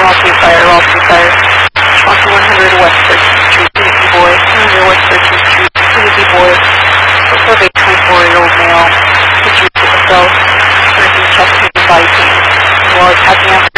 Onto 100 West 13th Street, Tennessee boy. 100 West 13th Street, Tennessee boy. Report a 24-year-old male. Pictures to the south. Experiencing chest pain and body pain. As well as happy